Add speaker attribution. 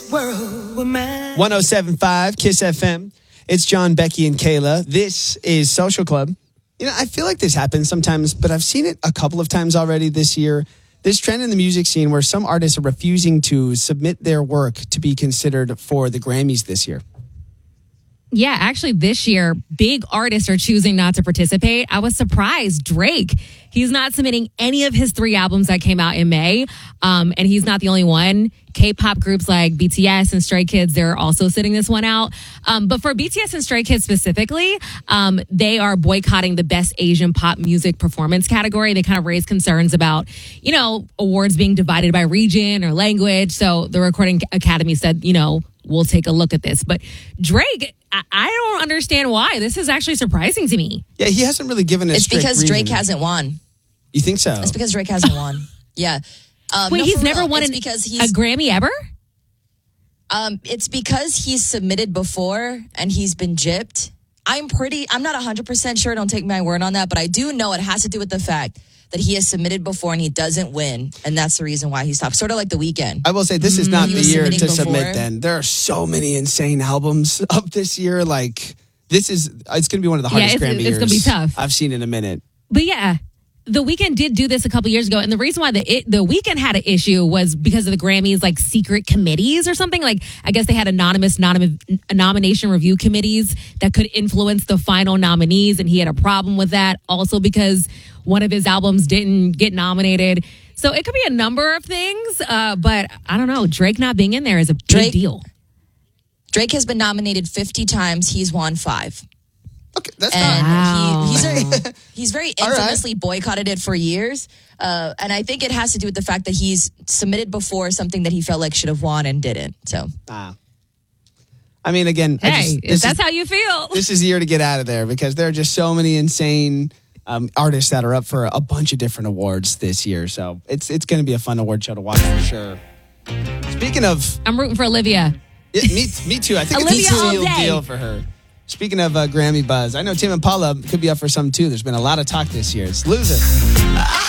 Speaker 1: world were mine.
Speaker 2: 107.5 Kiss FM. It's John, Becky, and Kayla. This is Social Club. You know, I feel like this happens sometimes, but I've seen it a couple of times already this year. This trend in the music scene where some artists are refusing to submit their work to be considered for the Grammys this year.
Speaker 3: Yeah, actually this year, big artists are choosing not to participate. I was surprised. Drake, he's not submitting any of his 3 albums that came out in May. And he's not the only one. K-pop groups like BTS and Stray Kids, they're also sitting this one out. But for BTS and Stray Kids specifically, they are boycotting the Best Asian Pop Music Performance category. They kind of raise concerns about, you know, awards being divided by region or language. So the Recording Academy said, you know, we'll take a look at this. But Drake, I don't understand why. This is actually surprising to me.
Speaker 2: Yeah, he hasn't really given a
Speaker 4: It's
Speaker 2: strict
Speaker 4: because
Speaker 2: reason.
Speaker 4: Drake hasn't won.
Speaker 2: You think so?
Speaker 4: It's because Drake hasn't won. Yeah.
Speaker 3: Wait,
Speaker 4: no,
Speaker 3: he's
Speaker 4: for
Speaker 3: never
Speaker 4: real.
Speaker 3: won
Speaker 4: It's
Speaker 3: a
Speaker 4: because he's
Speaker 3: Grammy ever?
Speaker 4: It's because he's submitted before and he's been gypped. I'm not 100% sure. Don't take my word on that, but I do know it has to do with the fact that he has submitted before and he doesn't win, and that's the reason why he stopped. Sort of like The Weeknd.
Speaker 2: I will say this is not
Speaker 4: He
Speaker 2: the
Speaker 4: was
Speaker 2: year to
Speaker 4: submitting
Speaker 2: submit
Speaker 4: before.
Speaker 2: then. There are so many insane albums up this year. Like, it's going to be one of the hardest
Speaker 3: it's
Speaker 2: Grammy years
Speaker 3: gonna be tough.
Speaker 2: I've seen in a minute.
Speaker 3: But yeah, The Weeknd did do this a couple years ago, and the reason why the Weeknd had an issue was because of the Grammys, like secret committees or something. Like, I guess they had anonymous nomination review committees that could influence the final nominees, and he had a problem with that. Also, because one of his albums didn't get nominated, so it could be a number of things. But I don't know. Drake not being in there is a big deal.
Speaker 4: Drake has been nominated 50 times. He's won 5.
Speaker 2: Okay, that's
Speaker 4: And
Speaker 2: not...
Speaker 4: he's very
Speaker 2: All right.
Speaker 4: infamously boycotted it for years. And I think it has to do with the fact that he's submitted before something that he felt like should have won and didn't. So,
Speaker 2: I mean, again...
Speaker 3: Hey, if that's how you feel.
Speaker 2: This is the year to get out of there because there are just so many insane artists that are up for a bunch of different awards this year. So it's going to be a fun award show to watch for sure. Speaking of...
Speaker 3: I'm rooting for Olivia.
Speaker 2: Yeah, me too. I think
Speaker 3: Olivia
Speaker 2: it's a
Speaker 3: all
Speaker 2: real
Speaker 3: day.
Speaker 2: deal for her. Speaking of Grammy buzz, I know Tim Impala could be up for some too. There's been a lot of talk this year. It's Loser.